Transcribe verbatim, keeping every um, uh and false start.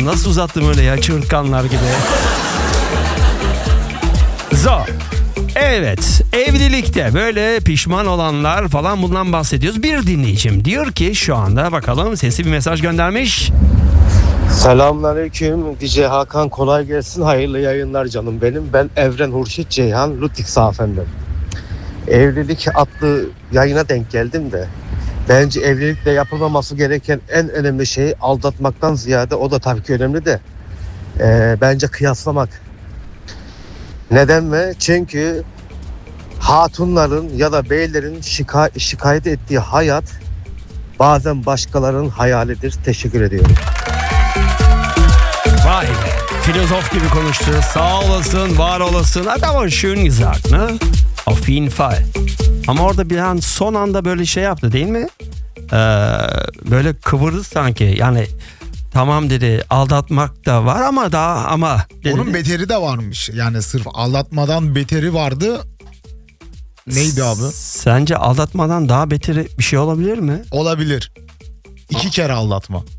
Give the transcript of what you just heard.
nasıl uzattım öyle ya, çığırtkanlar gibi. Zor. Evet, evlilikte böyle pişman olanlar falan, bundan bahsediyoruz. Bir dinleyicim diyor ki şu anda, bakalım, sesli bir mesaj göndermiş. Selamünaleyküm. D J Hakan, kolay gelsin. Hayırlı yayınlar canım benim. Ben Evren Hurşit Ceyhan, Lutik Safen'den. Evlilik adlı yayına denk geldim de. Bence evlilikte yapılmaması gereken en önemli şey aldatmaktan ziyade, o da tabii ki önemli de, e, bence kıyaslamak. Neden mi? Çünkü hatunların ya da beylerin şikay- şikayet ettiği hayat bazen başkalarının hayalidir. Teşekkür ediyorum. Vay be, filozof gibi konuştu. Sağ olasın, var olasın. Adamın schön gesagt, ne? Auf jeden Fall. Ama orada bir an, son anda böyle şey yaptı değil mi? Ee, böyle kıvırdı sanki. Yani tamam dedi, aldatmak da var ama daha ama dedi. Onun beteri de varmış. Yani sırf aldatmadan beteri vardı. Neydi abi? Sence aldatmadan daha beteri bir şey olabilir mi? Olabilir. İki kere aldatma.